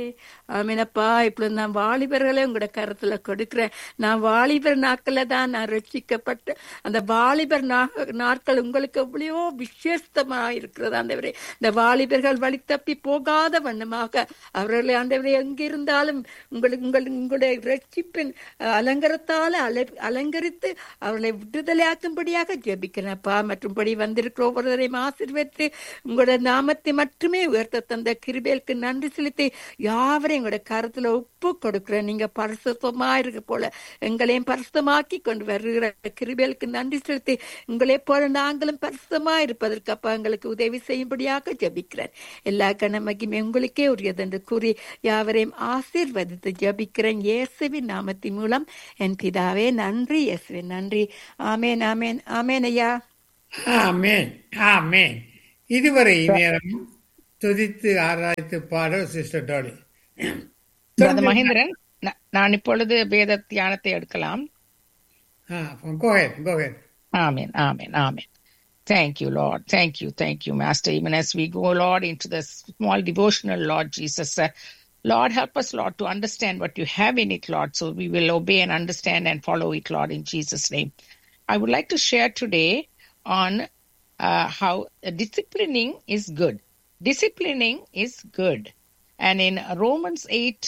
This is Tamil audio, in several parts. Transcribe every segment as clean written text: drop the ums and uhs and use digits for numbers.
ஆமீனப்பா. இப்பொழுது நான் வாலிபர்களை உங்களோட கருத்துல கொடுக்கிறேன். நான் வாலிபர் நாட்கள்ல தான் நான் ரட்சிக்கப்பட்டு அந்த வாலிபர் நாட்கள் உங்களுக்கு எவ்வளவோ விசேஷமா இருக்கிறது ஆண்டவரே. இந்த வாலிபர்கள் வழி தப்பி போகாத வண்ணமாக அவர்களை ஆண்டவரே எங்கிருந்தாலும் உங்களுடைய ரட்சிப்பின் அலங்கரத்தால அலங்கரித்து அவர்களை விடுதலையாக்கும்படியாக ஜெபிக்கிறேன்ப்பா. மற்றும்படி வந்திருக்கிற ஒவ்வொருவரையும் ஆசீர்வதித்து உங்களோட நாமத்தை மட்டுமே உயர்த்த தந்த கிருபைக்கு நன்றி செலுத்தி யாவரையும் எங்களோட கருத்துல ஒப்பு கொடுக்கிறேன். நீங்க பரிசுத்தமா இருக்க போல எங்களையும் பரிசுத்தமாக்கி கொண்டு வருகிற கிருபைக்கு நன்றி செலுத்தி உங்களை போல நாங்களும் பரிசுத்தமா இருப்பதற்கு அப்பா எங்களுக்கு உதவி செய்யும்படியாக ஜபிக்கிறேன். எல்லா கனமகிமே உங்களுக்கே உரியது என்று கூறி யாவரையும் ஆசீர்வதித்து ஜபிக்கிறேன் இயேசுவின் நாமத்தின் மூலம் என் பிதாவே. நன்றி இயேசுவின் நன்றி. ஆமேன் ஆமேன் ஆமேன் ஐயா. ஆமேன் ஆமேன். இதுவரை நேரம் துதித்து ஆராய்த்து பாட சிஸ்டர் டாலி. மகேந்திரன், நான் இப்பொழுது வேத தியானத்தை எடுக்கலாம். Go ahead. Amen, amen, amen. Thank you, Lord. Thank you, Master. Even as we go, Lord, into the small devotional, Lord Jesus, Lord, help us, Lord, to understand what you have in it, Lord, so we will obey and understand and follow it, Lord, in Jesus' name. I would like to share today on how disciplining is good. Disciplining is good. And in Romans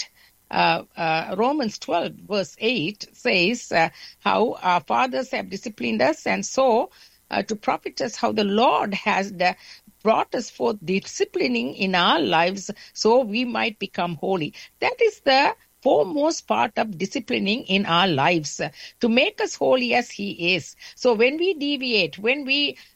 12 verse 8 says how our fathers have disciplined us, and so to profit us how the Lord has brought us forth disciplining in our lives so we might become holy. That is the foremost part of disciplining in our lives, to make us holy as he is. So when we deviate, when we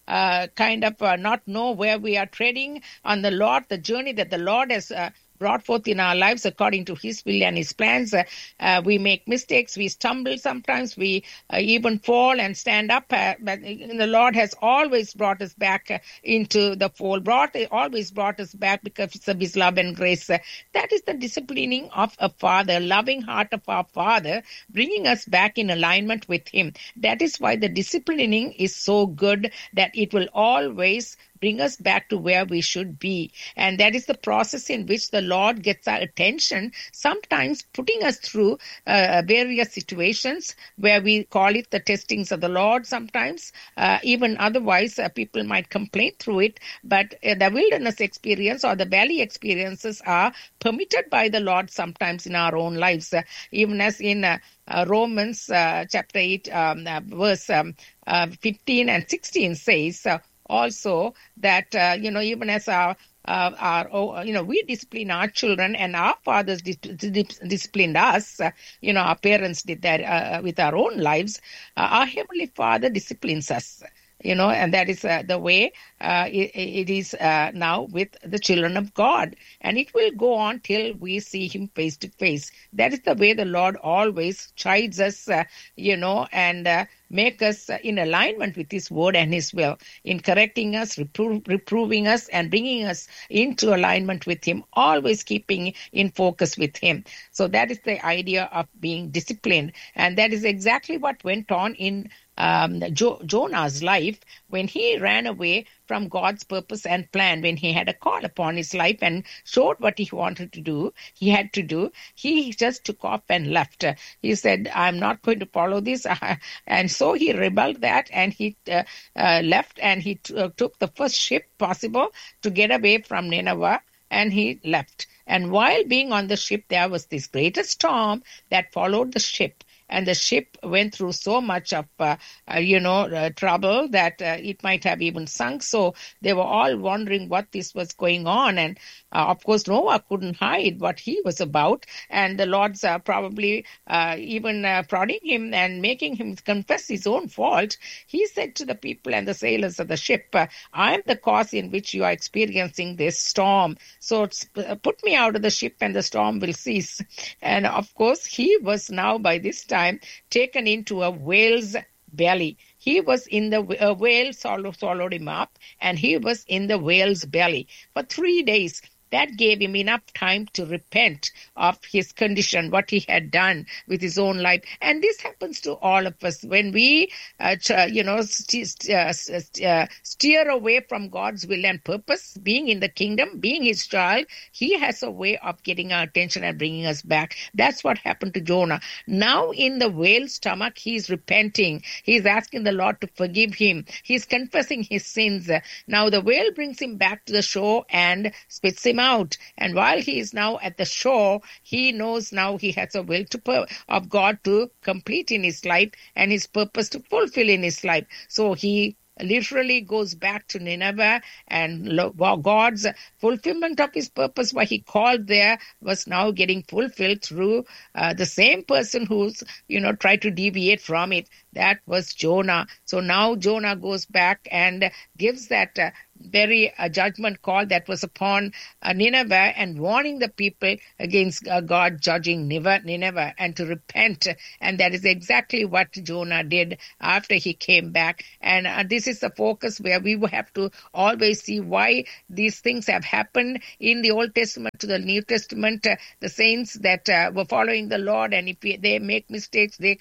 not know where we are treading on the Lord, the journey that the Lord has brought forth in our lives according to his will and his plans, we make mistakes, we stumble sometimes, we even fall and stand up, but the Lord has always brought us back into the fold, always brought us back because of his love and grace. That is the disciplining of a father, loving heart of our father, bringing us back in alignment with him. That is why the disciplining is so good, that it will always bring us back to where we should be. And that is the process in which the Lord gets our attention, sometimes putting us through various situations where we call it the testings of the Lord sometimes. Even otherwise, people might complain through it, but the wilderness experience or the valley experiences are permitted by the Lord sometimes in our own lives. Even as in Romans chapter 8, verse 15 and 16 says, also that even as we discipline our children and our fathers disciplined us, our parents did that with our own lives, our Heavenly Father disciplines us. And that is the way it is now with the children of God. And it will go on till we see him face to face. That is the way the Lord always chides us, and make us in alignment with his word and his will, in correcting us, reproving us, and bringing us into alignment with him, always keeping in focus with him. So that is the idea of being disciplined. And that is exactly what went on in Jonah's life when he ran away from God's purpose and plan, when he had a call upon his life and showed what he wanted to do, he had to do. He just took off and left. He said, I'm not going to follow this. And so he rebelled that, and he left, and he took the first ship possible to get away from Nineveh, and he left. And while being on the ship, there was this greatest storm that followed the ship. And the ship went through so much of, trouble that it might have even sunk. So they were all wondering what this was going on. And of course, Noah couldn't hide what he was about. And the Lord's probably even prodding him and making him confess his own fault. He said to the people and the sailors of the ship, I am the cause in which you are experiencing this storm. So put me out of the ship and the storm will cease. And of course, he was now by this time taken into a whale's belly. He was in the whale swallowed him up, and he was in the whale's belly for 3 days. that gave him enough time to repent of his condition, what he had done with his own life. And this happens to all of us when we, steer away from God's will and purpose, being in the kingdom, being his child. He has a way of getting our attention and bringing us back. That's what happened to Jonah. Now in the whale's stomach, he's repenting. He's asking the Lord to forgive him. He's confessing his sins. Now the whale brings him back to the shore and spits him out. And while he is now at the shore, he knows now he has a will of God to complete in his life and his purpose to fulfill in his life. So he literally goes back to Nineveh, and God's fulfillment of his purpose, what he called there, was now getting fulfilled through the same person who's, tried to deviate from it. That was Jonah. So now Jonah goes back and gives that very judgment call that was upon Nineveh, and warning the people against God judging Nineveh and to repent. And that is exactly what Jonah did after he came back. And this is the focus where we will have to always see why these things have happened in the Old Testament to the New Testament. The saints that were following the Lord, and if they make mistakes, they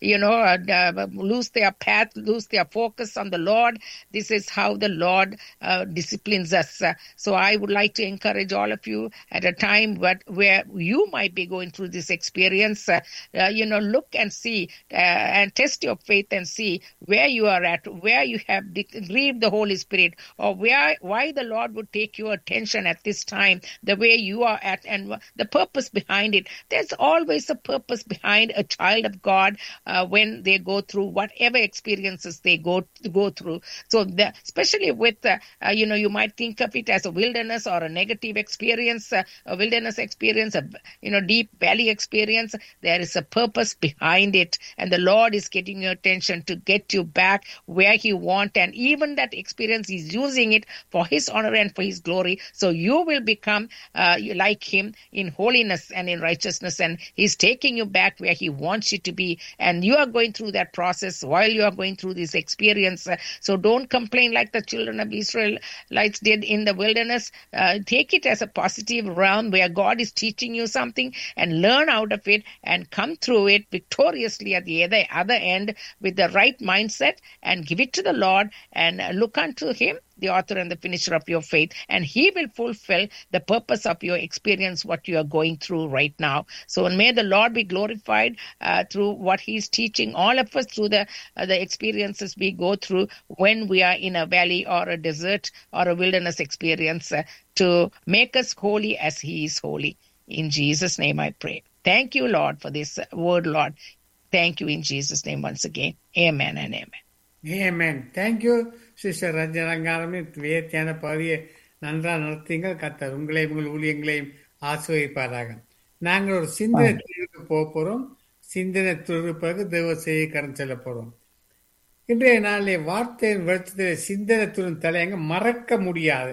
lose their path, lose their focus on the Lord. This is how the Lord disciplines us. So I would like to encourage all of you at a time where you might be going through this experience, look and see and test your faith and see where you are at, where you have grieved the Holy Spirit, or why the Lord would take your attention at this time, the way you are at, and the purpose behind it. There's always a purpose behind a child of God when they go through whatever experiences they go through. So especially with you might think of it as a wilderness or a negative experience, a wilderness experience, a deep valley experience. There is a purpose behind it, and the Lord is getting your attention to get you back where he wants, and even that experience he's using it for his honor and for his glory, so you will become like him in holiness and in righteousness, and he's taking you back where he wants you to be. And you are going through that process while you are going through this experience. So don't complain like the children of Israelites did in the wilderness. Take it as a positive realm where God is teaching you something, and learn out of it and come through it victoriously at the other end with the right mindset, and give it to the Lord and look unto him, the author and the finisher of your faith, and he will fulfill the purpose of your experience, what you are going through right now. So may the Lord be glorified through what he's teaching all of us through the experiences we go through when we are in a valley or a desert or a wilderness experience, to make us holy as he is holy. In Jesus' name I pray. Thank you, Lord, for this word, Lord. Thank you in Jesus' name once again. Amen and amen. Amen. Thank you, Sister Ranjanangarami. வேத்தியான பகுதியை நன்றாக நடத்தீங்கள். கர்த்தர் உங்களையும் உங்கள் ஊழியங்களையும் ஆசீர்வதிப்பாராக. நாங்கள் ஒரு சிந்தனை துளிருக்கு போகிறோம். சிந்தனை துளிருக்கு பிறகு தேவ செய்தியை கடந்து செல்ல போறோம். இன்றைய நாளிலே வார்த்தையின் வெளிச்சத்தில் சிந்தனை துளின் தலையங்க மறக்க முடியாது.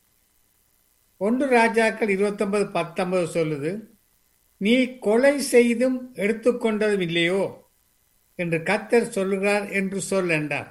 1 ராஜாக்கள் 29:19 சொல்லுது, நீ கொலை செய்தும் எடுத்துக்கொண்டதும் இல்லையோ என்று கர்த்தர் சொல்லுகிறார் என்று சொல் என்றார்.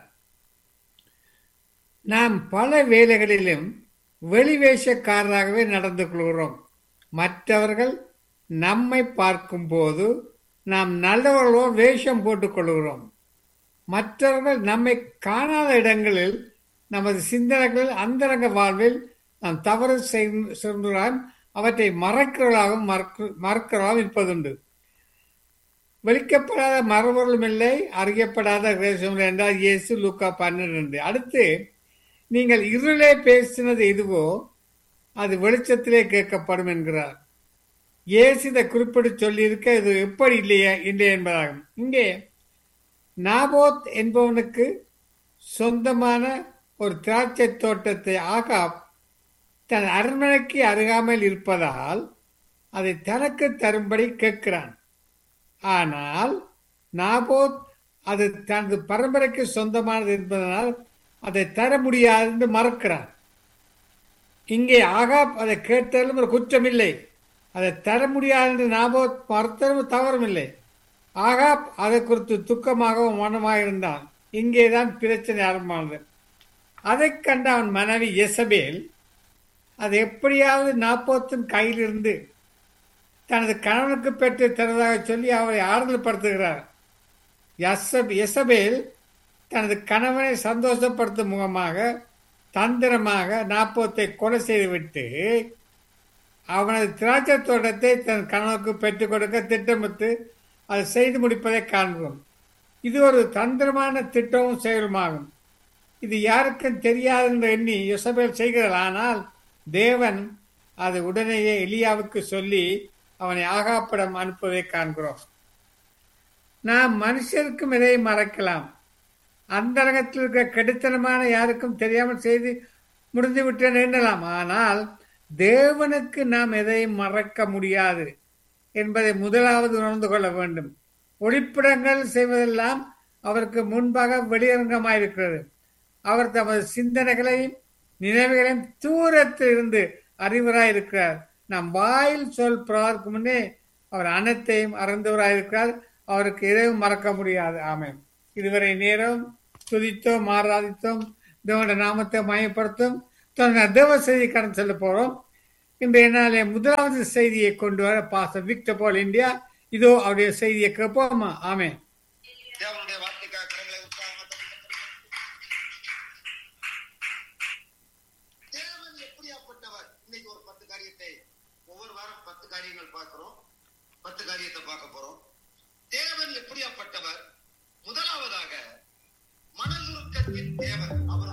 நாம் பல வேளைகளிலும் வெளிவேஷக்காரராகவே நடந்து கொள்கிறோம். மற்றவர்கள் நம்மை பார்க்கும் போது நாம் நல்லவர்களோ வேஷம் போட்டுக் கொள்கிறோம். மற்றவர்கள் நம்மை காணாத இடங்களில் நமது சிந்தனைகளில் அந்தரங்க வாழ்வில் நாம் தவறு சென்றால் அவற்றை மறக்கிறவர்களாகவும் மறக்கிறவர்களாகவும் இருப்பதுண்டு. வெளிக்கப்படாத மறுபொருளும் இல்லை, அறியப்படாத ரகசியம் என்றால் இயேசு லூக்கா 12. அடுத்து, நீங்கள் இருளே பேசினது எதுவோ அது வெளிச்சத்திலே கேட்கப்படும் என்கிறார். இயேசு இதை குறிப்பிட்டு சொல்லியிருக்க இது எப்படி இல்லை என்பதாகும். இங்கே நாபோத் என்பவனுக்கு சொந்தமான ஒரு திராட்சை தோட்டத்தை ஆகாப் தன் அரண்மனைக்கு அருகாமையில் இருப்பதால் அதை தனக்கு தரும்படி கேட்கிறான். ஆனால் நாபோத் அது தனது பரம்பரைக்கு சொந்தமானது என்பதனால் அதை தர முடியாது என்று மறுக்கிறான். இங்கே ஆகாப் அதை கேட்டாலும் ஒரு குற்றம் இல்லை, அதை தர முடியாது என்று நாபோத் மறுத்தலும் தவறும் இல்லை. ஆகாப் அதை குறித்து துக்கமாகவும் மனமாக இருந்தான். இங்கேதான் பிரச்சனை ஆரம்பமானது. அதை கண்ட அவன் மனைவி யெசபேல் அது எப்படியாவது நாப்போத்தின் கையிலிருந்து தனது கணவனுக்கு பெற்று தருவதாக சொல்லி அவரை ஆறுதல் படுத்துகிறார். யசபேல் தனது கணவனை சந்தோஷப்படுத்தும் முகமாக தந்திரமாக நாப்போத்தை கொலை செய்துவிட்டு அவனது திராட்சை தோட்டத்தை தன் கணவனுக்கு பெற்றுக் கொடுக்க திட்டமிட்டு அதை செய்து முடிப்பதை காண்கிறோம். இது ஒரு தந்திரமான திட்டமும் செயலுமாகும். இது யாருக்கும் தெரியாது என்று எண்ணி யெசபேல் செய்கிறாள். ஆனால் தேவன் அது உடனேயே எலியாவுக்கு சொல்லி அவனை ஆகாப்பிடம் அனுப்புவதை காண்கிறோம். நாம் மனுஷருக்கும் இதை மறைக்கலாம். அந்தரங்கத்தில் இருக்கிற கெடுத்தனமான யாருக்கும் தெரியாமல் செய்து முடிந்து விட்டேன் எண்ணலாம். ஆனால் தேவனுக்கு நாம் எதையும் மறக்க முடியாது என்பதை முதலாவது உணர்ந்து கொள்ள வேண்டும். ஒளிப்படங்கள் செய்வதெல்லாம் அவருக்கு முன்பாக வெளியரங்கமாயிருக்கிறது. அவர் தமது சிந்தனைகளையும் நினைவுகளையும் தூரத்தில் இருந்து அறிவராயிருக்கிறார். நம் வாயில் சொல் பிறகு முன்னே அவர் அனைத்தையும் அறிந்தவராயிருக்கிறார். அவருக்கு எதையும் மறக்க முடியாது. ஆமென். இதுவரை நேரம் துதித்தோம், ஆராதித்தோம், தேவனுடைய நாமத்தை மயப்படுத்தும் தேவ செய்தி கடந்து செல்ல போறோம். இன்றைய நாளே முதலாவது செய்தியை கொண்டு வர பாஸ்டர் விக்டர் பால் இந்தியா. இதோ அவருடைய செய்தியை கேட்போமா? ஆமென். தேவன் எப்படியாப்பட்டவர்? இன்னைக்கு ஒரு 10 காரியத்தை, ஒவ்வொரு வாரம் 10 காரியங்கள் பார்க்கிறோம். 10 காரியத்தை பார்க்க போறோம். தேவன் எப்படியாப்பட்டவர்? முதலாவதாக மனதுருக்கத்தின் தேவன். அவர்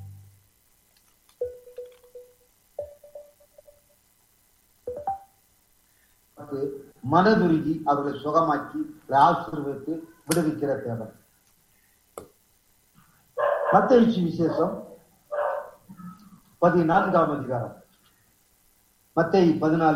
மனதுருகி அவர்களை சுகமாக்கி ஆசீர்வதித்து விடுவிக்கிற தேவன். மத்தேயு விசேஷம் 14ஆம் அதிகாரம், மத்தேயு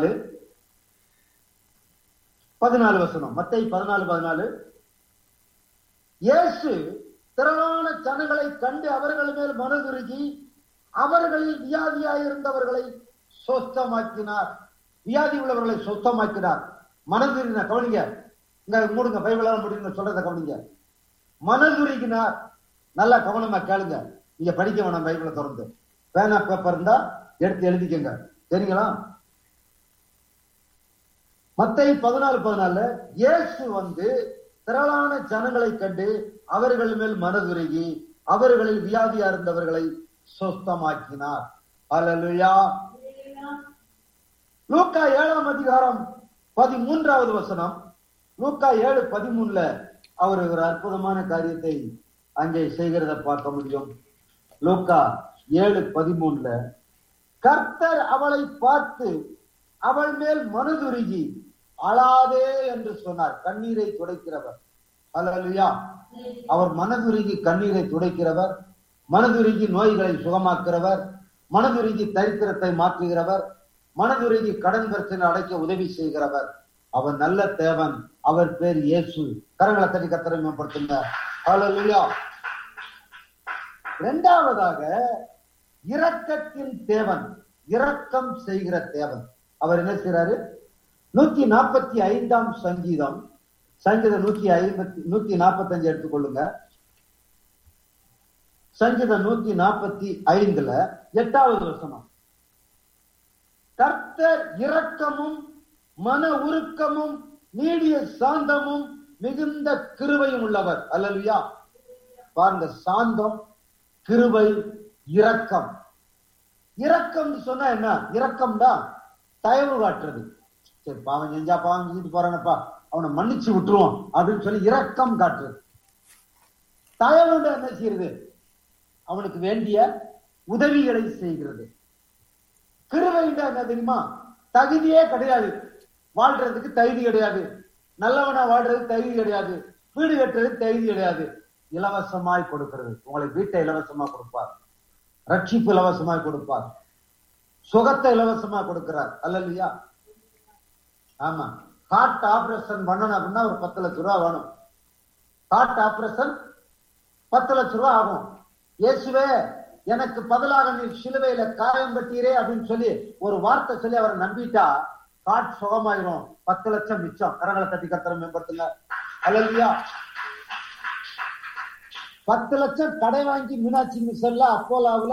14 வசனம். மத்தேயு 14:14. இயேசு திரளான ஜனங்களை கண்டு அவர்கள் மேல் மனதுருகி அவர்களில் வியாதியாயிருந்தவர்களை சொஸ்தமாக்கினார். வியாதி உள்ளவர்களை சொஸ்தமாக்கினார். மனதுருகின கவனிங்க, இங்க மூடுங்க, பைபிளால முடியுங்க, சொல்றத கவனிங்க. மனதுருகினார். நல்லா கவனமா கேளுங்க. நீங்க படிக்க வேணாம், பைபிளை திறந்து பேனா பேப்பர் இருந்தா எடுத்து எழுதிக்கங்க, சரிங்களா? மத்தேயு 14:14. இயேசு வந்து திரளான ஜனங்களை கண்டு அவர்கள் மேல் மனதுருகி அவர்களில் வியாதியா இருந்தவர்களை சொஸ்தமாக்கினார். அல்லேலூயா. லூக்கா 7ஆம் அதிகாரம் 13வது வசனம். லூக்கா 7:13 அவர் ஒரு அற்புதமான காரியத்தை அங்கே செய்கிறத பார்க்க முடியும். லூக்கா 7:13 கர்த்தர் அவளை பார்த்து அவள் மேல் மனதுருகி அழாதே என்று சொன்னார். கண்ணீரை துடைக்கிறவர். அல்லேலூயா. அவர் மனதுருகி கண்ணீரை துடைக்கிறவர், மனதுருகி நோய்களை சுகமாக்குறவர், மனதுருகி தரித்திரத்தை மாற்றுகிறவர், மனதுருகி கடன் பிரச்சனை அடைக்க உதவி செய்கிறவர். அவர் நல்ல தேவன். அவர் பேர் இயேசு. கரங்களை தட்டி கர்த்தரை மேம்படுத்துங்க. அல்லேலூயா. இரண்டாவதாக இரக்கத்தின் தேவன், இரக்கம் செய்கிற தேவன். அவர் என்ன செய்யறாரு? 145ஆம் சங்கீதம் 145 எடுத்துக்கொள்ளுங்க. சங்கீதம் 145 8வது வசனம். கர்த்தர் இரக்கமும் மன உருக்கமும் நீடிய சாந்தமும் மிகுந்த கிருபையும் உள்ளவர். அல்லேலூயா. பாருங்க, சாந்தம், கிருபை, இரக்கம். இரக்கம் சொன்னா என்ன? இரக்கம்டா தயவு காட்டுறது. சரி, பாவம் செஞ்சா பாவம் செஞ்சுட்டு போறானப்பா, அவனை மன்னிச்சு விட்டுருவோம் அப்படின்னு சொல்லி இரக்கம் காட்டுறது. தயவுண்டா என்ன செய்யறது? அவனுக்கு வேண்டிய உதவிகளை செய்கிறது. கிருபைண்டா என்ன தெரியுமா? தகுதியே கிடையாது, வாழ்றதுக்கு தகுதி கிடையாது, நல்லவனா வாழ்றதுக்கு தகுதி கிடையாது, வீடு கட்டுறதுக்கு தகுதி கிடையாது, இலவசமாய் கொடுக்கிறது. உங்களுக்கு வீட்டை இலவசமா கொடுப்பார், ரட்சிப்பு இலவசமாய் கொடுப்பார், சுகத்தை இலவசமா கொடுக்கிறார். அல்லேலூயா. ஆமா, ஹார்ட் ஆபரேஷன் பண்ணணும் அப்படின்னா ஒரு 10 லட்சம் ரூபாய் வேணும். ஹார்ட் ஆபரேஷன் 10 லட்சம் ரூபாய் ஆகும். இயேசுவே எனக்கு பதிலாக நீ சிலுவையில காயம் கட்டீரே அப்படின்னு சொல்லி ஒரு வார்த்தை சொல்லி அவரை நம்பிட்டா ஹார்ட் சுகமாயிரும். 10 லட்சம் மிச்சம். கரங்களை தட்டி கர்த்தரை மேம்படுத்துங்க. அல்லேலூயா. 10 லட்சம் கடை வாங்கி மீனாட்சி மிஷன்ல அப்போலாவுல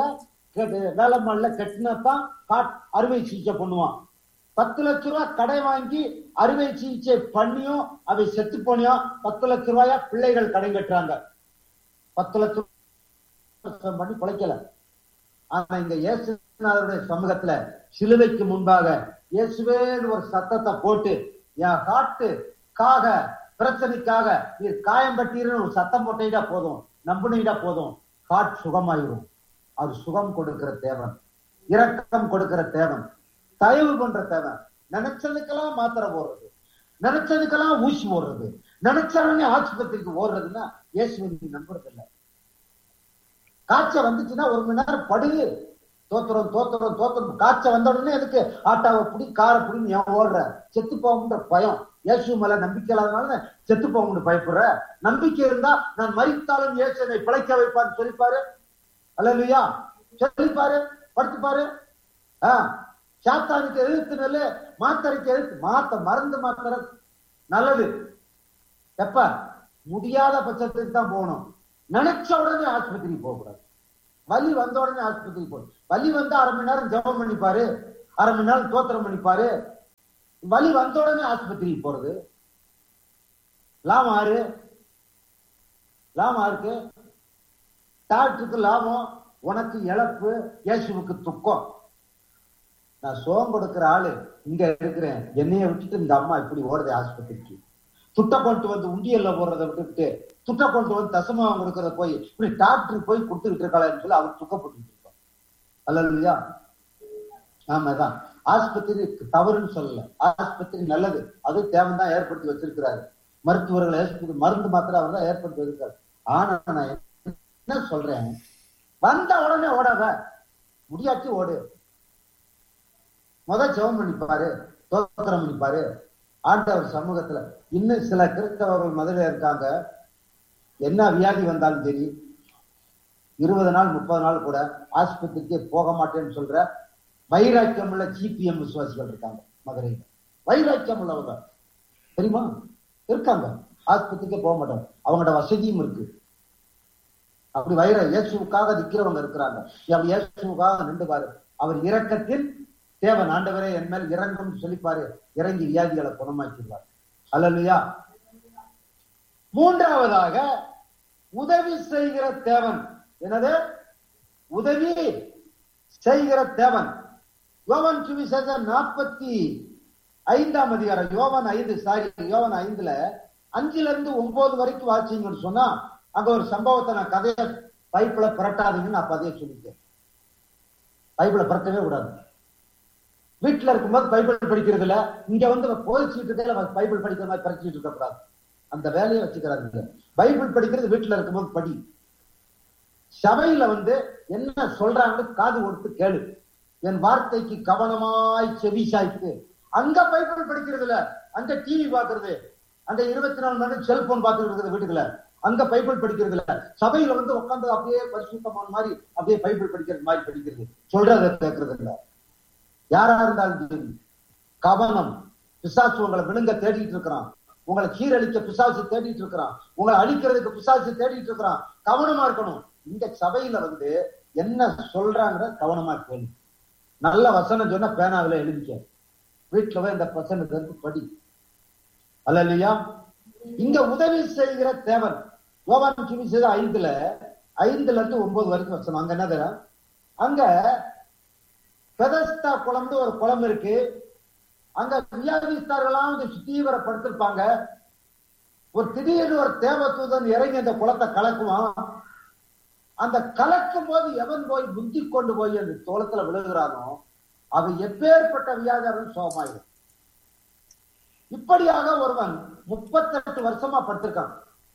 வேலைமாடல கட்டினாதான் அறுவை சிகிச்சை பண்ணுவான். 10 லட்ச ரூபாய் கடை வாங்கி அறுவை சிகிச்சை பண்ணியும் அவை செத்து போனியும் 10 லட்ச ரூபாயா பிள்ளைகள் கடை கட்டுறாங்க. 10 லட்சம் பண்ணி பிழைக்கல. ஆனா இங்க இயேசுநாதருடைய சமூகத்துல சிலுவைக்கு முன்பாக இயேசுவே ஒரு சத்தத்தை போட்டு என் காட்டுக்காக பிரச்சனைக்காக நீ காயம் பட்டீர்னு ஒரு சத்தம் போட்டீங்கடா போதும், நம்பினீங்கடா போதும், காட் சுகமாயிரும். அது சுகம் கொடுக்கிற தேவன், இரக்கம் கொடுக்கிற தேவன், தயவு பண்ற தேவன். நினைச்சதுக்கெல்லாம் மாத்திரை போடுறது, நினைச்சதுக்கெல்லாம் ஊசி போடுறது, நினைச்சவனே ஆஸ்பத்திரிக்கு ஓடுறதுன்னா இயேசுவை நீ நம்புறது இல்லை. காய்ச்சல் வந்துச்சுன்னா 1 மணி நேரம் படுகு, தோத்துறோம். காய்ச்சல் வந்த உடனே எதுக்கு ஆட்டாவை பிடி காரை பிடின்னு ஏன் ஓடுற? செத்து போகும்ன்ற பயம். இயேசு மேல நம்பிக்கை இல்லாதனால செத்து போகும்னு பயப்படுற. நம்பிக்கை இருந்தா நான் மரித்தாலும் இயேசு என்னை பிழைக்க வைப்பான்னு சொல்லிப்பாரு. அல்லேலூயா, சொல்லிப்பாரு, படுத்துப்பாரு. சாத்தானுக்கு எழுத்து நல்ல, மாத்தரைக்கு எழுத்து மருந்து மாத்திர நல்லது. எப்ப முடியாத பட்சத்துக்கு தான் போகணும். நினைச்ச உடனே ஆஸ்பத்திரிக்கு போகக்கூடாது. வலி வந்த உடனே ஆஸ்பத்திரிக்கு போகணும். வலி வந்து 1/2 மணி நேரம் ஜெபம் பண்ணிப்பாரு, 1/2 மணி நேரம் தோத்திரம் பண்ணிப்பாரு. வலி வந்த உடனே ஆஸ்பத்திரிக்கு போறது லாபம் யாருக்கு? டாக்டருக்கு லாபம், உனக்கு இழப்பு, இயேசுவுக்கு துக்கம். நான் சோகம் கொடுக்கிற ஆளு இங்க இருக்கிறேன், என்னைய விட்டுட்டு இந்த அம்மா இப்படி ஓடுது ஆஸ்பத்திரிக்கு. துட்டை கொண்டு வந்து உண்டியல்ல போடுறதை விட்டுட்டு துட்டை கொண்டு வந்து தசமாவம் கொடுக்கறத போய் இப்படி டாக்டர் போய் கொடுத்துக்கிட்டு இருக்காளன்னு சொல்லி அவர் துக்கப்பட்டு இருக்கோம். அல்லேலூயா. ஆமாதான், ஆஸ்பத்திரி தவறுன்னு சொல்லல, ஆஸ்பத்திரி நல்லது, அது தேவன் தான் ஏற்படுத்தி வச்சிருக்கிறாரு. மருத்துவர்கள் மருந்து மாத்திரை அவர் தான் ஏற்படுத்தி வச்சிருக்காரு. ஆனா நான் என்ன சொல்றேன், வந்த உடனே ஓடாத, முடியாச்சு ஓடு. ஜெபம் பண்ணிப்பாரு, தோத்திரம் பண்ணிப்பாரு ஆண்டவர் சமூகத்துல. இன்னும் சில கிறிஸ்தவர்கள் முதல்ல இருக்காங்க, என்ன வியாதி வந்தாலும் சரி 20 நாள் 30 நாள் கூட ஆஸ்பத்திரிக்கே போக மாட்டேன்னு சொல்ற வைராக்கியம் உள்ள ஜிபிஎம் விசுவாசிகள் இருக்காங்க மதுரையில். வைராக்கியம் உள்ளவங்க தெரியுமா இருக்காங்க, ஆஸ்பத்திரிக்கே போக மாட்டாங்க, அவங்களோட வசதியும் இருக்கு. அப்படி இயேசுவுக்காக நிக்கிறவங்க இருக்கிறாங்க. அப்படி இயேசுவுக்காக நின்று பாரு, அவர் இரக்கத்தின் தேவன், ஆண்டவரே என் மேல் இறங்கும் சொல்லிப்பாரு, இறங்கி வியாதிகளை குணமாக்கிடுவார். அல்லேலூயா. மூன்றாவதாக உதவி செய்கிற தேவன். என்னது? உதவி செய்கிற தேவன். யோவான் சுவிசேஷம் 45ஆம் அதிகாரம், யோவான் 5ல 5-9 வரைக்கும் வாசிங்கன்னு சொன்னா அங்க ஒரு சம்பவத்தை, நான் கதையை பைபிள புரட்டாதீங்கன்னு நான் பதிய சொல்லிட்டேன். பைபிளை புரட்டவே கூடாது. வீட்டுல இருக்கும்போது பைபிள் படிக்கிறது இல்ல, இங்க வந்து போதிச்சுட்டு இருக்க பைபிள் படிக்கிற மாதிரி படிச்சுட்டு இருக்க கூடாது. அந்த வேலையை வச்சுக்கிறாங்க. பைபிள் படிக்கிறது வீட்டுல இருக்கும்போது படி. சபையில வந்து என்ன சொல்றாங்கன்னு காது கொடுத்து கேளு. என் வார்த்தைக்கு கவனமாய் செவி சாய்த்து. அங்க பைபிள் படிக்கிறது இல்ல, அங்க டிவி பாக்குறது, அங்க 24 மணி நேரம் செல்போன் பார்த்துட்டு இருக்கிறது வீட்டுக்குள்ள. அங்க பைபிள் படிக்கிறது இல்ல. சபையில வந்து உட்காந்து அப்படியே பரிசுத்தமான மாதிரி அப்படியே பைபிள் படிக்கிறது மாதிரி படிக்கிறது, சொல்றதை கேட்கறது இல்ல. யாரா இருந்தாலும் சரி, கவனம். பிசாசு உங்களை விழுங்க தேடிட்டு இருக்கிறான், உங்களை சீரழிக்க பிசாசு தேடிட்டு இருக்கிறான், உங்களை அழிக்கிறதுக்கு பிசாசு தேடிட்டு இருக்கிறான். கவனமா இருக்கணும். இந்த சபையில வந்து என்ன சொல்றாங்கிற கவனமா கேளு. நல்ல வசனம் சொன்னா பேனாவில எழுதிக்க, வீட்டுல போய் இந்த வசனத்திற்கு படி. அல்லேலூயா. இங்க உதவி செய்கிற தேவன். யோவான் சுவிசேஷம் 5-9 வரைக்கும் வசனம். அங்க என்ன, அங்க பெதஸ்தா குளம்னு ஒரு குளம் இருக்கு. அங்க வியாதிஸ்தார்களாம் தீவிரப்படுத்திருப்பாங்க. ஒரு திடீர்னு ஒரு தேவதூதன் இறங்கி அந்த குளத்தை கலக்குவான். அந்த கலக்கும் போது எவன் போய் புத்தி கொண்டு போய் அந்த தோளத்துல விழுகிறானோ அவன் எப்பேற்பட்ட வியாதியாரும் சோகமாயிடும். இப்படியாக ஒருவன் 38 வருஷமா படுத்திருக்கான்.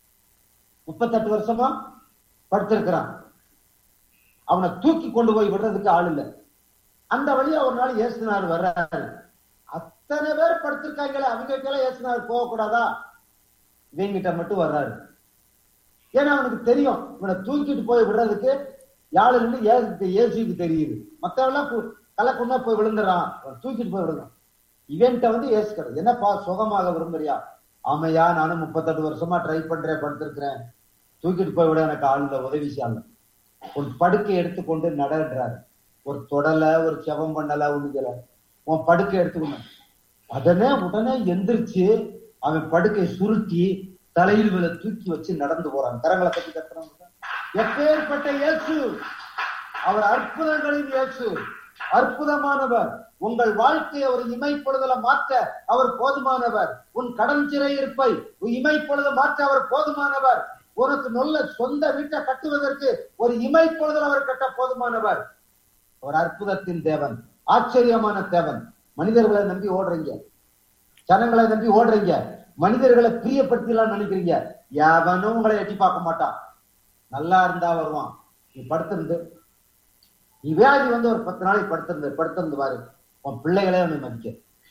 38 வருஷமா படுத்திருக்கிறான். அவனை தூக்கி கொண்டு போய் விடுறதுக்கு ஆள் இல்லை. அந்த வழியா ஒரு நாள் இயேசுநாதர் வர்றாரு. அத்தனை பேர் படுத்திருக்காங்களே, அவங்க இயேசுநாதர் போகக்கூடாதா? இவங்கிட்ட மட்டும் வர்றாரு. ஏன்னா அவனுக்கு தெரியும் இவனை தூக்கிட்டு போய் விடுறதுக்கு யாழ் இருந்து இயேசுக்கு தெரியுது. மத்தவெல்லாம் கலக்குன்னா போய் விழுந்துறான், தூக்கிட்டு போய் விடுறான். இவன்ட்ட வந்து ஏசுக்கிறது, என்னப்பா சுகமாக விரும்புறியா? ஆமையா, நானும் 38 வருஷமா ட்ரை பண்றேன், படுத்திருக்கிறேன், தூக்கிட்டு போய் விட எனக்கு ஆள் இல்லை, உதவி செய்யல. உன் படுக்கை எடுத்துக்கொண்டு நடன்றாரு. ஒரு தொடல, ஒரு செவம் பண்ணல, ஒண்ணுல உன் படுக்கை எடுத்துக்கணும். உடனே எந்திரிச்சு அவன் படுக்கை சுருட்டி தலையில் மேல தூக்கி வச்சு நடந்து போறான். கரங்களை பத்தி கத்துறாங்க. எப்பேற்பட்ட இயேசு! அவர் அற்புதங்களின் இயேசு, அற்புதமானவர். உங்கள் வாழ்க்கையை ஒரு இமைப்பொழுதுல மாற்ற அவர் போதுமானவர். உன் கடன் சிறையிருப்பை இமைப்பொழுது மாற்ற அவர் போதுமானவர். உனக்கு நல்ல சொந்த வீட்டை கட்டுவதற்கு ஒரு இமைப்பொழுதுல அவர் கட்ட போதுமானவர். ஒரு அற்புதத்தின் தேவன், ஆச்சரியமான தேவன். மனிதர்களை நம்பி ஓடுறீங்க, ஜனங்களை நம்பி ஓடுறீங்க, மனிதர்களை பிரியப்படுத்தலாம் நினைக்கிறீங்க. எவனும் உங்களை எட்டி பார்க்க மாட்டான். நல்லா இருந்தா வருவான். நீ படுத்திருந்து, நீ வியாதி வந்து ஒரு 10 நாளைக்கு படுத்திருந்து பாரு, உன் பிள்ளைகளே அவனை மதிக்க.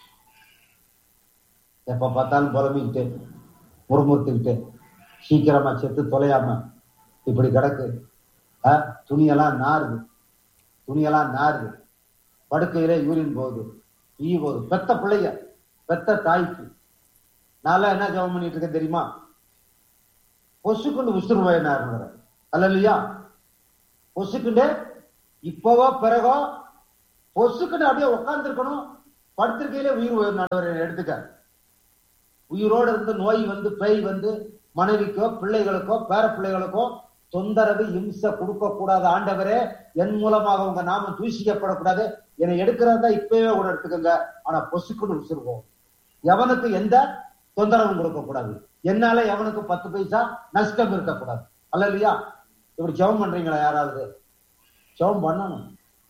எப்ப பார்த்தாலும் புலம்பிக்கிட்டு முறுமுறுத்துக்கிட்டு சீக்கிரமா செத்து தொலையாம இப்படி கிடக்கு. துணியெல்லாம் நாருது, படுக்கையிலே யூரின் போகுது, போகுது. பெத்த பிள்ளைங்க, பெத்த தாய்க்கு நான் என்ன ஜெபம் பண்ணிட்டு இருக்கேன் தெரியுமா? பொசுக்குண்டு உசுறுவாயினார் அல்ல இல்லையா? பொசுக்குண்டு இப்பவோ பிறகோ பொசுக்குண்டு அப்படியே உட்கார்ந்து இருக்கணும். படுத்திருக்கையிலே உயிர் நடவரை எடுத்துக்க. உயிரோடு இருந்து நோய் வந்து பேய் வந்து மனைவிக்கோ பிள்ளைகளுக்கோ பேர பிள்ளைகளுக்கோ தொந்தரவு இம்சை கொடுக்க கூடாது. ஆண்டவரே, என் மூலமாக உங்க நாமம் தூஷிக்கப்படக்கூடாது. என்னை எடுக்கிறதா இப்பவே கூட எடுத்துக்கோங்க. ஆனா பொசுக்குன்னு உசுருவோம். எவனுக்கு எந்த தொந்தரவும் கொடுக்க கூடாது. என்னால எவனுக்கு 10 பைசா நஷ்டம் இருக்கக்கூடாது. அல்ல இல்லையா? இப்படி ஜெபம் பண்றீங்களா? யாராவது ஜெபம் பண்ணணும்.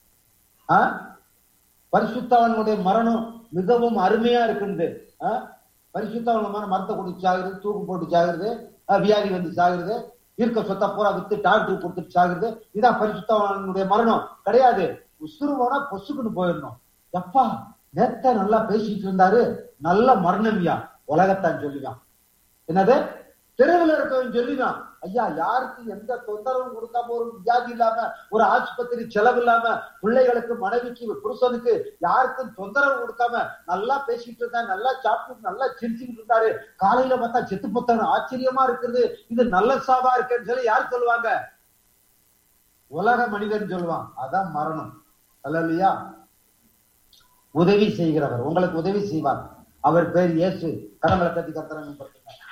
பரிசுத்தவனுடைய மரணம் மிகவும் அருமையா இருக்குது. பரிசுத்தவன் மரத்தை குடிச்சு சாகுறது, தூக்கு போட்டு சாகுறது, வியாதி வந்து சாகுறது, இருக்க சொத்தை பூரா வித்து டாக்டர் கொடுத்துட்டு சாகுறது. இதான் பரிசுத்தவனுடைய மரணம் கிடையாது. உசுருவோனா பொசுக்குன்னு போயிடணும். எப்பா நேத்த நல்லா பேசிட்டு இருந்தாரு, நல்ல மரணம்யா, உலகத்தான் சொல்லிதான். என்னது? தெருவில் இருக்கவன் சொல்லிதான். ஐயா, யாருக்கு எந்த தொந்தரவும் கொடுக்காம, ஒரு வியாதி இல்லாம, ஒரு ஆஸ்பத்திரி செலவு இல்லாம, பிள்ளைகளுக்கு மனைவிக்கு புருஷனுக்கு யாருக்கும் தொந்தரவு கொடுக்காம நல்லா பேசிட்டு இருந்தாரு, நல்லா சாப்பிட்டு நல்லா சிரிச்சுக்கிட்டு இருந்தாரு. காலையில பார்த்தா செத்து போத்தாரு. ஆச்சரியமா இருக்குது. இது நல்ல சாவா இருக்குன்னு சொல்லி யார் சொல்லுவாங்க? உலக மனிதன் சொல்லுவான். அதான் மரணம். அல்ல இல்லையா? உதவி செய்கிறவர், உங்களுக்கு உதவி செய்வார். அவர் பேர் இயேசு. கடவுளை பத்தி கத்துறாங்க.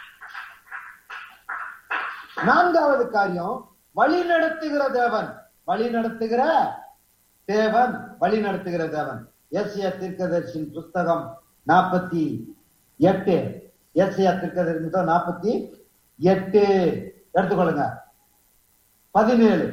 4வது காரியம், வழி நடத்துகிற தேவன். ஏசாயா தீர்க்கதரிசியின் புஸ்தகம் 48. ஏசாயா தீர்க்கதரிசி 48 எடுத்துக்கொள்ளுங்க. 17.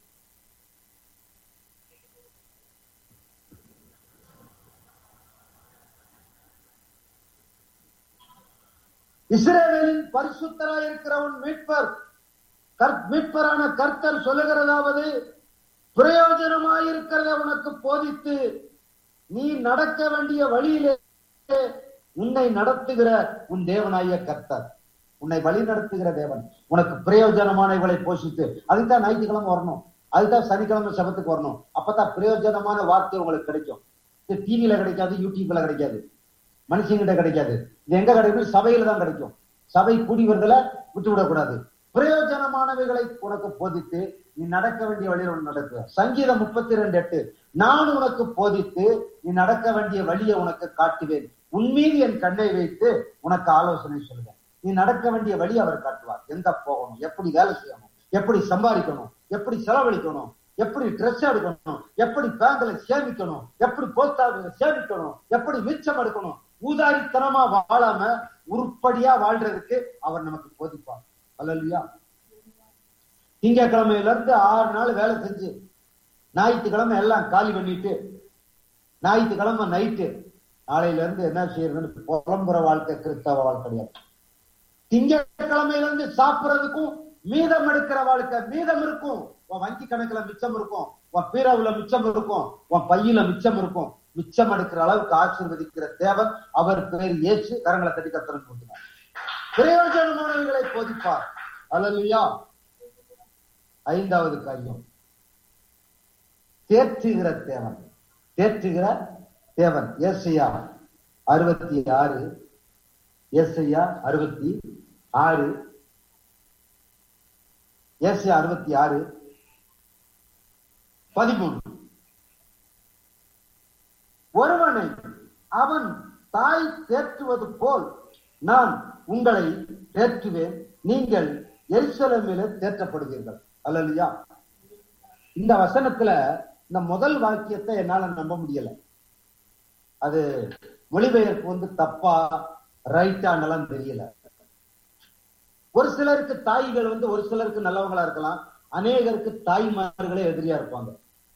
இஸ்ரவேலின் பரிசுத்தராய் இருக்கிறவன் மீட்பரான கர்த்தர் சொல்லுகிறதாவது, பிரயோஜனமாயிருக்கிறத உனக்கு போதித்து நீ நடக்க வேண்டிய வழியிலே உன்னை நடத்துகிற உன் தேவனாய கர்த்தர். உன்னை வழி நடத்துகிற தேவன் உனக்கு பிரயோஜனமானவர்களை போஷித்து. அதுதான் ஞாயிற்றுக்கிழமை வரணும், அதுதான் சனிக்கிழமை சபத்துக்கு வரணும். அப்பதான் பிரயோஜனமான வார்த்தை உங்களுக்கு கிடைக்கும். இது டிவியில கிடைக்காது, யூடியூப்ல கிடைக்காது, மனுஷங்கிட்ட கிடைக்காது. இது எங்க கிடைக்கும்? சபையில தான் கிடைக்கும். சபை கூடி வருதல விட்டு விடக்கூடாது. பிரயோஜனமானவைகளை உனக்கு போதித்து நீ நடக்க வேண்டிய வழியில் நடக்க. சங்கீதம் 32:8, நான் உனக்கு போதித்து நீ நடக்க வேண்டிய வழியை உனக்கு காட்டுவேன், உன்மீது என் கண்ணை வைத்து உனக்கு ஆலோசனை சொல்லுவேன். நீ நடக்க வேண்டிய வழி அவர் காட்டுவார். எங்க போகணும், எப்படி வேலை செய்யணும், எப்படி சம்பாதிக்கணும், எப்படி செலவழிக்கணும், எப்படி ட்ரெஸ் எடுக்கணும், எப்படி பேங்க்ல சேமிக்கணும், எப்படி போஸ்ட் ஆபீஸ்ல சேமிக்கணும், எப்படி மிச்சம் எடுக்கணும். ஊதாரித்தனமா வாழாம உருப்படியா வாழ்றதுக்கு அவர் நமக்கு போதிப்பார். அல்லையா? திங்கக்கிழமையில இருந்து 6 நாள் வேலை செஞ்சு ஞாயிற்றுக்கிழமை எல்லாம் காலி பண்ணிட்டு ஞாயிற்றுக்கிழமை நைட்டு நாளையில இருந்து என்ன செய்யறதுன்னு புலம்புற வாழ்க்கை கிறிஸ்தவ வாழ்க்கை கிடையாது. திங்கக்கிழமையில இருந்து சாப்பிடறதுக்கும் மீதம் எடுக்கிற வாழ்க்கை. மீதம் இருக்கும், உன் வங்கி கணக்குல மிச்சம் இருக்கும், உன் பீராவுல மிச்சம் இருக்கும், உன் பையில மிச்சம் இருக்கும். மிச்சம் எடுக்கிற அளவுக்கு ஆசீர்வதிக்கிற தேவன். அவர் பேர் இயேசு. கரங்களை தட்டி கர்த்தருக்கு கொடுத்தார். பிரயோஜனமானவர்களை போதிப்பார். அல்லேலூயா. 5வது காரியம், தேற்றுகிற தேவன். ஏசாயா 66. ஏசாயா 66. 13. ஒருவனை அவன் தாய் தேற்றுவது போல் நான் உங்களை தேற்றுவேன், நீங்கள் எருசலேமிலே தேற்றப்படுவீர்கள். அல்லேலூயா. இந்த வசனத்துல இந்த முதல் வாக்கியத்தை என்னால நம்ப முடியல. அது மொழிபெயர்ப்பு தப்பா ரைட்டானலாம் தெரியல. ஒரு சிலருக்கு தாய்கள் ஒரு சிலருக்கு நல்லவங்களா இருக்கலாம், அநேகருக்கு தாய்மார்களே எதிரியா இருப்பாங்க.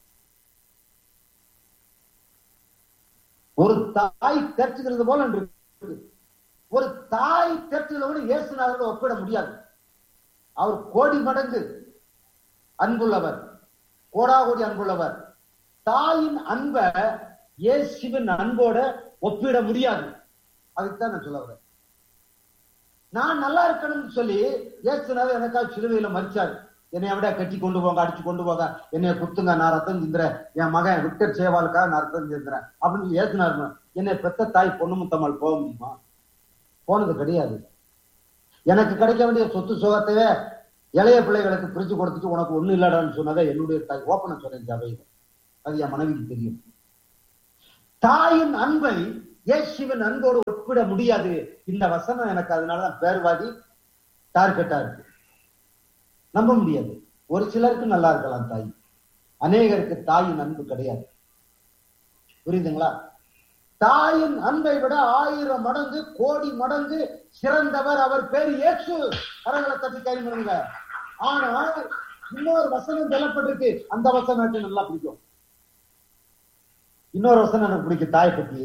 ஒரு தாய் தேற்றுகிறது போல ஒரு தாய் தேற்றுகிறவரை இயேசுநாதரோடு ஒப்பிட முடியாது. அவர் கோடி மடங்கு அன்புள்ளவர், கோடாகோடி அன்புள்ளவர். தாயின் அன்பை இயேசுவின் அன்போட ஒப்பிட முடியாது. அதுக்குதான் நான் சொல்ல வரேன். நான் நல்லா இருக்கணும்னு சொல்லி இயேசுநாதர் எனக்காக சிலுவையில மரிச்சாரு. என்னை விட கட்டி கொண்டு போங்க, அடிச்சு கொண்டு போங்க, என்னைய குத்துங்க, நான் ரத்தம் சிந்துறேன், என் மகன் விக்டர் சேவாலுக்காக நான் ரத்தம் சிந்துறேன் அப்படின்னு ஏசுனாரு. என்னை பெத்த தாய் பொண்ணுமுத்தம்மாள் போக முடியுமா? போனது கிடையாது. எனக்கு கிடைக்க வேண்டிய சொத்து சுகத்தையே இளைய பிள்ளைகளுக்கு பிரிச்சு கொடுத்துட்டு உனக்கு ஒண்ணு இல்லடான்னு சொன்னதை என்னுடைய தாய் ஓப்பன சொன்னேன் சபையில. அது என் மனைவிக்கு தெரியும். தாயின் அன்பை இயேசுவின் அன்போடு ஒப்பிட முடியாது. இந்த வசனம் எனக்கு அதனாலதான் பேர்வாதி டார்கெட்டா இருக்கு. நம்ப முடியாது. ஒரு சிலருக்கு நல்லா இருக்கலாம் தாய், அநேகருக்கு தாயின் அன்பு கிடையாது. புரியுதுங்களா? தாயின் அன்பை விட 1000 மடங்கு கோடி மடங்கு சிறந்தவர். அவர் பேர் இயேசு. கரங்களை தட்டி கை பண்ணுங்க. ஆனால் இன்னொரு வசனம் சொல்லப்பட்டிருக்கு. அந்த வசனம் எனக்கு நல்லா பிடிக்கும். இன்னொரு வசனம் எனக்கு பிடிக்கும் தாயை பத்தி.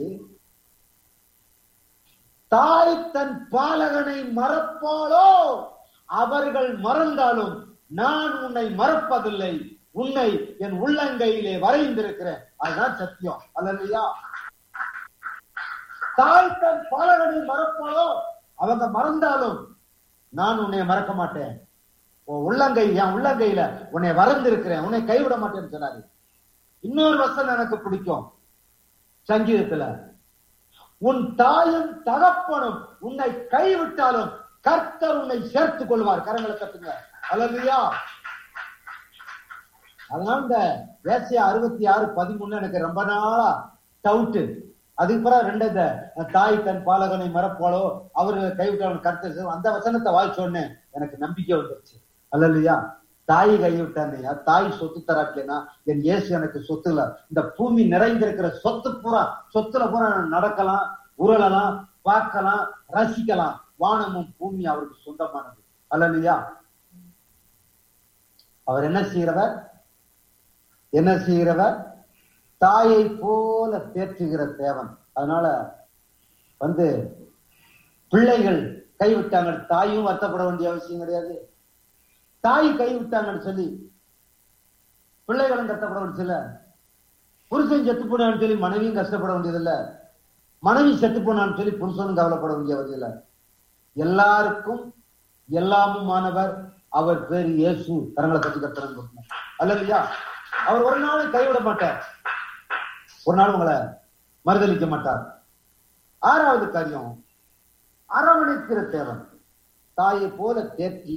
தாய் தன் பாலகனை மறப்பாளோ? அவர்கள் மறந்தாலும் நான் உன்னை மறப்பதில்லை, உன்னை என் உள்ளங்கையிலே வரைந்திருக்கிறேன். அதுதான் சத்தியம். அல்லேலூயா. தாய் தன் பாலகனை மறப்பாளோ? அவங்க மறந்தாலும் நான் உன்னை மறக்க மாட்டேன். உள்ளங்கை, என் உள்ளங்கையில உன்னை வரைந்திருக்கிறேன், உன்னை கைவிட மாட்டேன்னு சொன்னாரு. இன்னொரு வசனம் எனக்கு பிடிக்கும் சங்கீதத்துல. உன் தாயும் தகப்பனும் உன்னை கைவிட்டாலும் கர்த்தர் உன்னை சேர்த்துக் கொள்வார். கரங்களை தட்டுங்க. அல்லேலூயா. அதனால இந்த ஏசாயா 66:13 எனக்கு ரொம்ப நாளா டவுட். அதுக்கு பிறகு 2 தாய் தன் பாலகனை மறப்பாளோ, அவர்களை கைவிட்டாலும் கர்த்தர், அந்த வசனத்தை வாய்ச்சோன்னு எனக்கு நம்பிக்கை வந்துருச்சு. அல்லேலூயா. தாய் கைவிட்டாங்க, தாய் சொத்து தராட்டேன்னா என் இயேசு எனக்கு சொத்து இல்ல. இந்த பூமி நிறைந்திருக்கிற சொத்துல பூரா நடக்கலாம், உருளலாம், பார்க்கலாம், ரசிக்கலாம். வானமும் பூமி அவருக்கு சொந்தமானது. அல்லேலூயா. அவர் என்ன செய்கிறவர்? தாயை போல தேற்றுகிற தேவன். அதனால பிள்ளைகள் கைவிட்டாங்க, தாயும் வருத்தப்பட வேண்டிய அவசியம் கிடையாது. தாய் கைவிட்டாங்கன்னு சொல்லி பிள்ளைகளும் கஷ்டப்பட வேண்டியதில்லை. புருஷன் செத்து போனான்னு சொல்லி மனைவியும் கஷ்டப்பட வேண்டியதில்லை. மனைவி செத்து போனான்னு சொல்லி புருஷனும் கவலைப்பட வேண்டிய அவசியம் இல்லை. எல்லாருக்கும் எல்லாமுமானவர் அவர் பேர் இயேசு. கரங்களை கட்டி கட்டுறாங்க. அல்லேலூயா. அவர் ஒரு நாளும் கைவிட மாட்டார், ஒரு நாள் உங்களை மறுதளிக்க மாட்டார். 6வது காரியம், அரவணைக்கிற தேவன். தாயை போல தேற்றி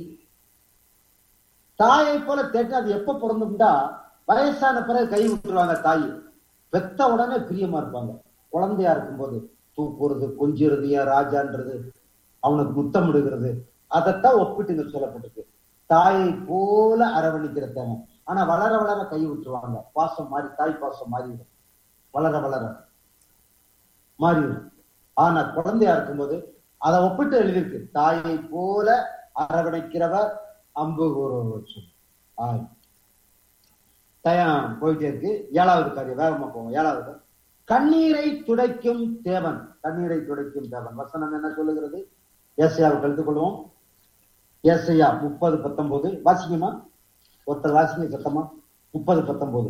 அது எப்ப பிறந்துட்டா வயசான பிறகு கை விட்டுருவாங்க. தாய் பெத்த உடனே பிரியமா இருப்பாங்க. குழந்தையா இருக்கும்போது தூக்குறது, கொஞ்சிறது, ஏன் ராஜான்றது, அவனுக்கு முத்தமிடுகிறது, அதைத்தான் ஒப்பிட்டு சொல்லப்பட்டிருக்கு. தாயை போல அரவணைக்கிற தேவன். ஆனா வளர வளர கை விட்டுருவாங்க. பாசம் மாறி, தாய் பாசம் மாறிடும். வளர வளர மாறிடும். ஆனா குழந்தையா இருக்கும்போது அதை ஒப்பிட்டு எழுதியிருக்கு. தாயை போல அரவணைக்கிறவர் அம்பு கூறுவர். தயம் போயிட்டே இருக்கு. 7வது காரியம், வேகமா போவோம். 7வது, கண்ணீரை துடைக்கும் தேவன். கண்ணீரை துடைக்கும் தேவன். வசனம் என்ன சொல்லுகிறது? ஏசாயாவுக்கு எழுந்து கொள்வோம். ஏசாயா 30:19 வாசிக்குமா? ஒருத்தர் வாசிங்க சத்தமா. 30:19.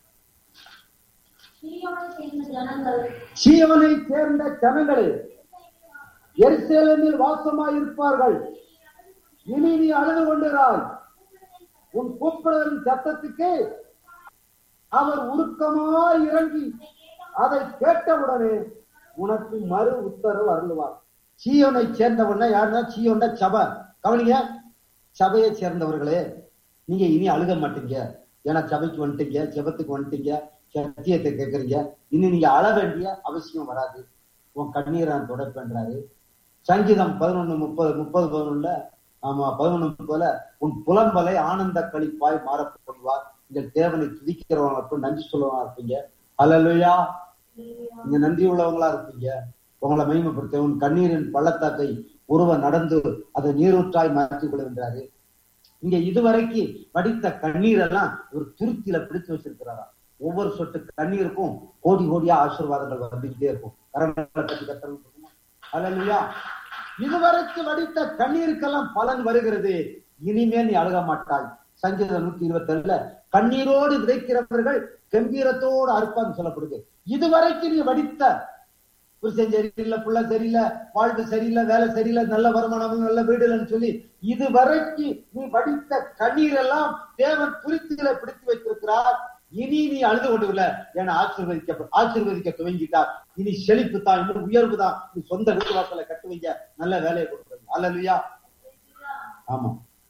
சீயோனை சேர்ந்த ஜனங்களே, எருசலேமில் வாசமாய் இருப்பார்கள். இனி நீ அழுது கொண்டிராய். உன் கூப்பிடுதலின் சத்தத்துக்கு அவர் உருக்கமாய் இறங்கி அதை கேட்டவுடனே உனக்கு மறு உத்தரவு அருள்வார். சீயோனை சேர்ந்தவன யாருன்னா, சீயோன்டா சபை. கவனிங்க, சபையை சேர்ந்தவர்களே, நீங்க இனி அழுக மாட்டீங்க. ஏன்னா சபைக்கு வந்துட்டீங்க, ஜெபத்துக்கு வந்துட்டீங்க, சத்தியத்தை கேட்கறீங்க, இன்னும் நீங்க அழ வேண்டிய அவசியம் வராது. உன் கண்ணீரை நான் துடைப்பேன்றாரு. சங்கீதம் 11:30 ஆமா 11:30 உன் புலம்பலை ஆனந்த களிப்பாய் மாறப்படுவார். நீங்கள் தேவனை துதிக்கிறவங்க இருப்பீங்க, நன்றி சொல்லுவவங்களா இருப்பீங்க. அல்லேலூயா. நீங்க நன்றி உள்ளவங்களா இருப்பீங்க. உங்களை மகிமைப்படுத்த உன் கண்ணீரின் பள்ளத்தாக்கை ஒருவர் நடந்து அதை நீரூற்றாய் மாற்றிக் கொள்கின்றாரு. இங்க இதுவரைக்கு வடித்த கண்ணீர் எல்லாம் ஒரு துருத்தியில பிடிச்சு வச்சிருக்கிறாரா. ஒவ்வொரு சொட்டு கண்ணீருக்கும் கோடி கோடியா ஆசீர்வாதங்கள் வந்துகிட்டே இருக்கும். அல்லேலூயா. இதுவரைக்கு வடித்த கண்ணீருக்கெல்லாம் பலன் வருகிறது. இனிமேல் நீ அழுக மாட்டாய். சங்கீதம் 127 கண்ணீரோடு விதைக்கிறவர்கள் கம்பீரத்தோடு அறுப்பான்னு சொல்லப்படுது. இதுவரைக்கும் நீ வடித்த புருஷன் சரியில்லை, புள்ள சரியில்லை, வாழ்வு சரியில்லை, வேலை சரியில்லை, நல்ல வருமானம், நல்ல வீடு இல்லைன்னு சொல்லி இதுவரைக்கும் நீ வடித்த கண்ணீர் எல்லாம் தேவன் துருத்திகளை பிடித்து வைத்திருக்கிறார். இனி நீ அழுது கொண்டு ஏன்னா ஆசீர்வதிக்க துவங்கிட்டார். இனி செழிப்பு தான், இன்னும் உயர்வு தான். நீ சொந்த வீட்டு வாசலை கட்டுவீங்க, நல்ல வேலையை கொடுக்குறீங்க. அல்லேலூயா. ஆமா.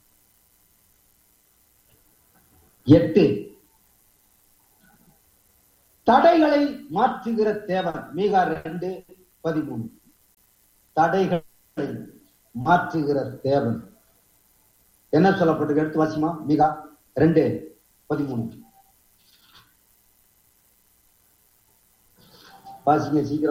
8 தடைகளை மாற்றுகிற தேவன். மீகா 2:13 தடைகளை மாற்றுகிற தேவன் என்ன சொல்லப்பட்டிருக்கு? எடுத்து வாசிமா. மீகா 2:13 வாசிங்க சீக்கிரம்.